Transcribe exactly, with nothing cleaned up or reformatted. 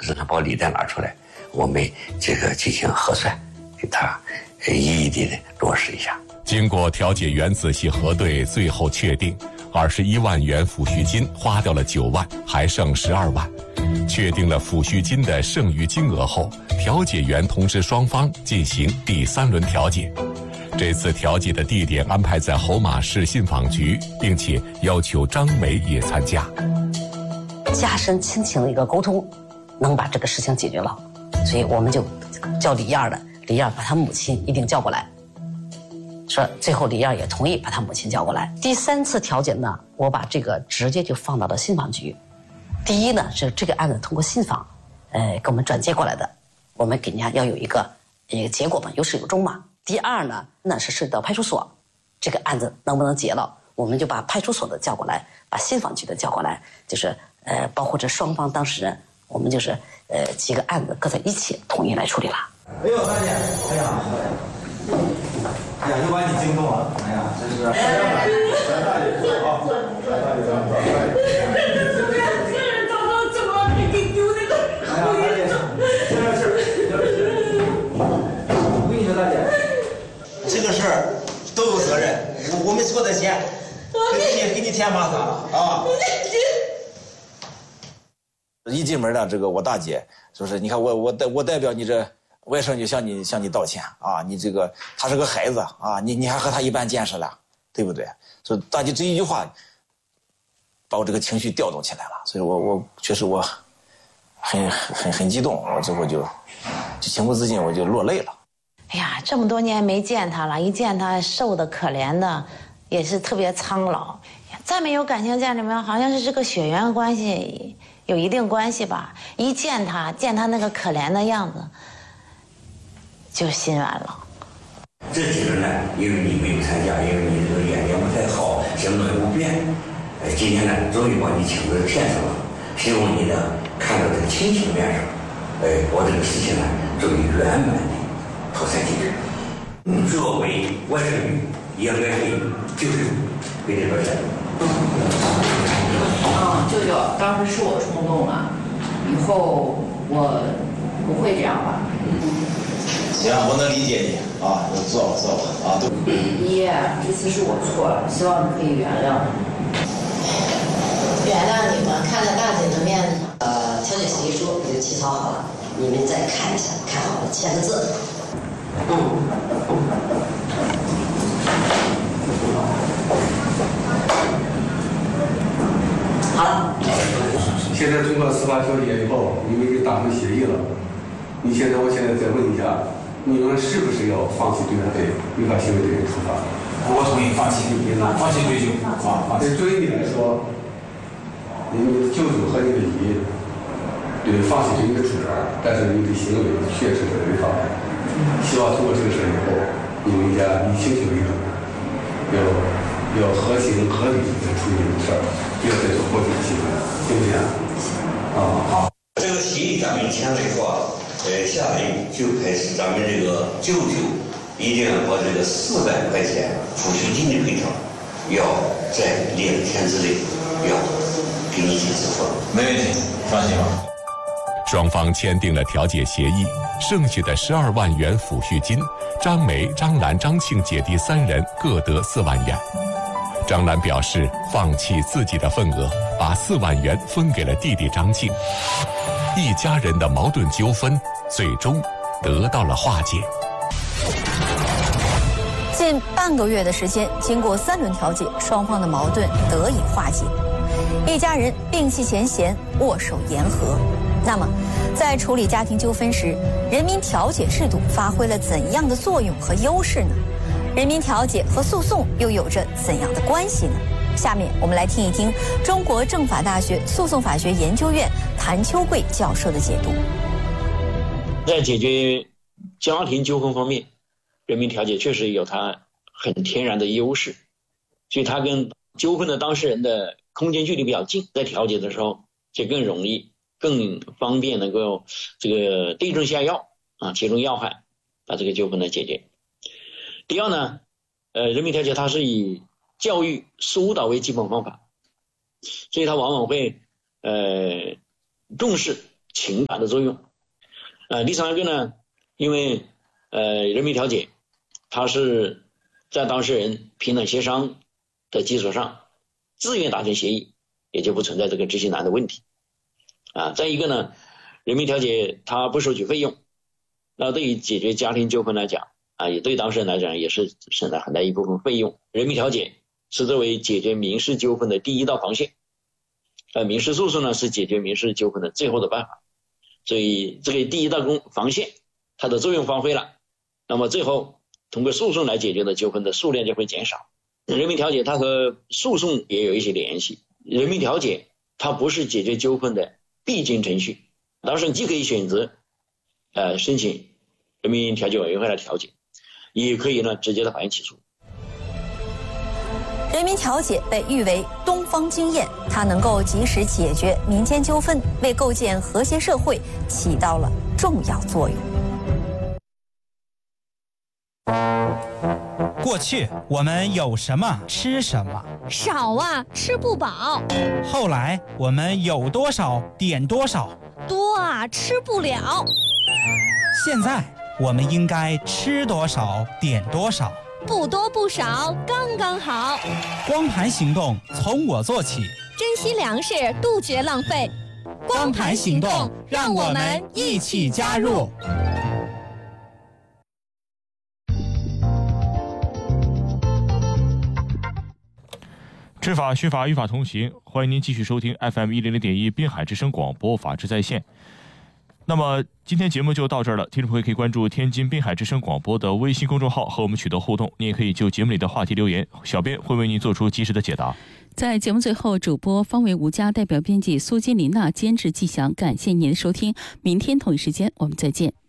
让他把礼单拿出来，我们这个进行核算，给他一一的落实一下。 经过调解员仔细核对，最后确定二十一万元抚恤金花掉了九万，还剩十二万。确定了抚恤金的剩余金额后，调解员通知双方进行第三轮调解。这次调解的地点安排在侯马市信访局，并且要求张梅也参加。 加深亲情的一个沟通，能把这个事情解决了，所以我们就叫李燕的，李燕把他母亲一定叫过来。说最后李燕也同意把他母亲叫过来。第三次调解呢，我把这个直接就放到了信访局。第一呢是这个案子通过信访，呃，给我们转接过来的，我们给人家要有一个一个结果嘛，有始有终嘛。第二呢，那是涉及到派出所，这个案子能不能结了，我们就把派出所的叫过来，把信访局的叫过来，就是呃，包括这双方当事人，我们就是呃几个案子搁在一起统一来处理了。 哎呦，大姐，哎呀，哎呀，又把你惊动了，哎呀，真是。哎呀，来大姐坐啊，来大姐坐，来大姐。这人找到怎么给丢那个？哎呀，大姐，没事没事。我跟你说，大姐，这个事儿都有责任，我我没错的钱，给你给你添麻烦了啊。一进门的这个我大姐，是不是？你看我我代我代表你这外甥女向你向你道歉啊！你这个他是个孩子啊，你你还和他一般见识了，对不对？所以大姐这一句话，把我这个情绪调动起来了，所以我我确实我很很很激动，我最后就就情不自禁我就落泪了。 哎呀，这么多年没见他了，一见他瘦的可怜的，也是特别苍老。再没有感情在里面，好像是这个血缘关系有一定关系吧。一见他，见他那个可怜的样子，就心软了。 这几个呢，因为你没有参加，因为你这个眼睛不太好，行动也不便，呃，今天呢，终于把你请到片上了，希望你呢看到这个亲情面上，呃，把这个事情呢作为圆满的妥善解决。嗯，作为外甥女，应该是就是给这个人。 啊，舅舅，当时是我冲动了，以后我不会这样吧？ 行，我能理解你啊，我做吧做吧啊。 爷爷，这次是我错了，希望你可以原谅我。 原谅你们，看在大姐的面子上，呃，调解协议书已经起草好了，你们再看一下，看好了签个字。嗯。好了。 现在通过司法调解以后，你们已经达成协议了。你现在，我现在再问一下，你们是不是要放弃对他的违法行为的处罚？ 我同意放弃，放弃追究啊！ 对，对于你来说，你的舅舅和你的姨对放弃对你的处罚，但是你的行为确实是违法的。希望通过这个事以后，你们家以亲情为主，要要合情合理的处理这个事儿，不要再做过激的行为，行不行？啊，好。 这个协议咱们签了以后啊，呃，下来就开始咱们这个舅舅一定要把这个四百块钱抚恤金的赔偿，要在两天之内要给你支付。 没问题，放心吧。 双方签订了调解协议，剩下的十二万元抚恤金，张梅、张兰、张庆姐弟三人各得四万元。张兰表示放弃自己的份额，把四万元分给了弟弟张庆。一家人的矛盾纠纷最终得到了化解。 近半个月的时间，经过三轮调解，双方的矛盾得以化解，一家人摒弃前嫌，握手言和。那么，在处理家庭纠纷时，人民调解制度发挥了怎样的作用和优势呢？人民调解和诉讼又有着怎样的关系呢？下面我们来听一听中国政法大学诉讼法学研究院谭秋贵教授的解读。 在解决家庭纠纷方面，人民调解确实有它很天然的优势，所以它跟纠纷的当事人的空间距离比较近，在调解的时候就更容易、更方便能够这个对症下药啊，切中要害，把这个纠纷的解决。第二呢，呃，人民调解它是以教育疏导为基本方法，所以它往往会呃重视情感的作用。呃，第三个呢，因为呃人民调解它是在当事人平等协商的基础上自愿达成协议，也就不存在这个执行难的问题啊。再一个呢，人民调解它不收取费用，那对于解决家庭纠纷来讲啊，也对当事人来讲也是省了很大一部分费用。人民调解是作为解决民事纠纷的第一道防线，呃，民事诉讼呢是解决民事纠纷的最后的办法，所以这个第一道工防线它的作用发挥了，那么最后通过诉讼来解决的纠纷的数量就会减少。人民调解它和诉讼也有一些联系，人民调解它不是解决纠纷的必经程序，当事人既可以选择呃申请人民调解委员会来调解，也可以呢直接到法院起诉。 人民调解被誉为东方经验，它能够及时解决民间纠纷，为构建和谐社会起到了重要作用。 过去我们有什么吃什么， 少啊吃不饱。 后来我们有多少点多少， 多啊吃不了。 现在我们应该吃多少点多少， 不多不少，刚刚好。 光盘行动从我做起， 珍惜粮食，杜绝浪费。 光盘行动，让我们一起加入。 知法学法，与法同行。欢迎您继续收听 F M 一零零点一滨海之声广播法治在线。那么今天节目就到这儿了，听众朋友可以关注天津滨海之声广播的微信公众号和我们取得互动，你也可以就节目里的话题留言，小编会为您做出及时的解答。 在节目最后，主播方为吴佳，代表编辑苏金琳娜，监制季翔，感谢您的收听，明天同一时间我们再见。